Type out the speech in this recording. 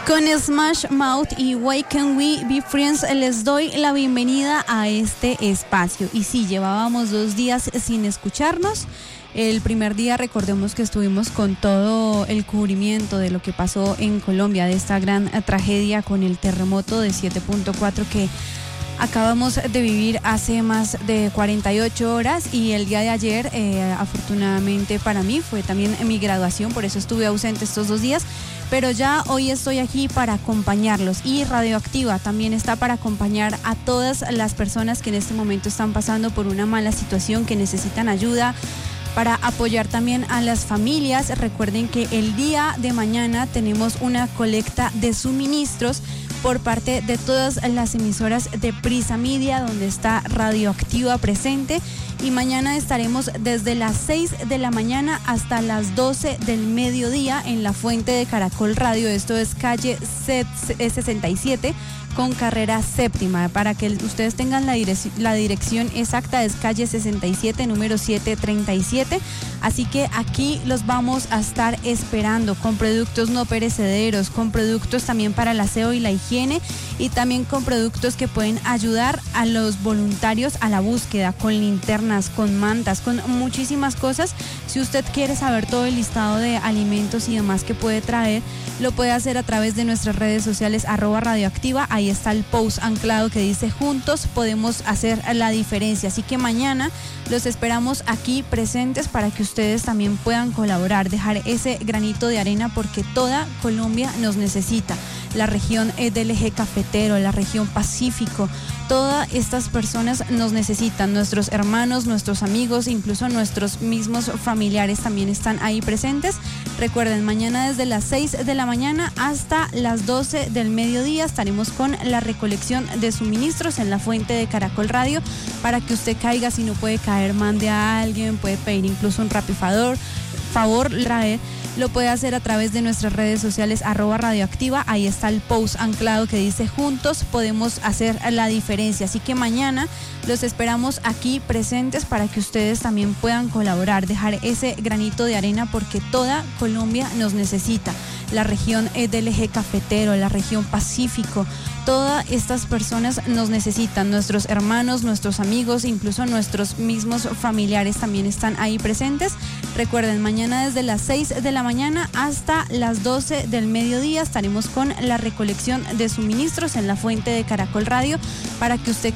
Con Smash Mouth y Why Can't We Be Friends les doy la bienvenida a este espacio. Y sí, llevábamos 2 días sin escucharnos. El primer día, recordemos que estuvimos con todo el cubrimiento de lo que pasó en Colombia, de esta gran tragedia con el terremoto de 7.4 que acabamos de vivir hace más de 48 horas y el día de ayer, afortunadamente para mí, fue también mi graduación, por eso estuve ausente estos 2 días, pero ya hoy estoy aquí para acompañarlos y Radioactiva también está para acompañar a todas las personas que en este momento están pasando por una mala situación, que necesitan ayuda, para apoyar también a las familias. Recuerden que el día de mañana tenemos una colecta de suministros por parte de todas las emisoras de Prisa Media, donde está Radioactiva presente, y mañana estaremos desde las 6 de la mañana hasta las 12 del mediodía en la fuente de Caracol Radio. Esto es calle 67 con carrera séptima. Para que ustedes tengan la dirección exacta, es calle 67, número 737. Así que aquí los vamos a estar esperando con productos no perecederos, con productos también para el aseo y la higiene, y también con productos que pueden ayudar a los voluntarios a la búsqueda, con linternas, con mantas, con muchísimas cosas. Si usted quiere saber todo el listado de alimentos y demás que puede traer, lo puede hacer a través de nuestras redes sociales @radioactiva. Ahí está el post anclado que dice: juntos podemos hacer la diferencia. Así que mañana los esperamos aquí presentes para que ustedes también puedan colaborar, dejar ese granito de arena, porque toda Colombia nos necesita. La región del eje cafetero, la región Pacífico, todas estas personas nos necesitan. Nuestros hermanos, nuestros amigos, incluso nuestros mismos familiares también están ahí presentes. Recuerden, mañana desde las 6 de la mañana hasta las 12 del mediodía estaremos con la recolección de suministros en la fuente de Caracol Radio, para que usted caiga. Si no puede caer, mande a alguien, puede pedir incluso un favor traer. Lo puede hacer a través de nuestras redes sociales @radioactiva. Ahí está el post anclado que dice: juntos podemos hacer la diferencia. Así que mañana los esperamos aquí presentes para que ustedes también puedan colaborar, dejar ese granito de arena, porque toda Colombia nos necesita. La región del eje cafetero, la región Pacífico, todas estas personas nos necesitan. Nuestros hermanos, nuestros amigos, incluso nuestros mismos familiares también están ahí presentes. Recuerden, mañana desde las 6 de la mañana hasta las 12 del mediodía estaremos con la recolección de suministros en la fuente de Caracol Radio, para que usted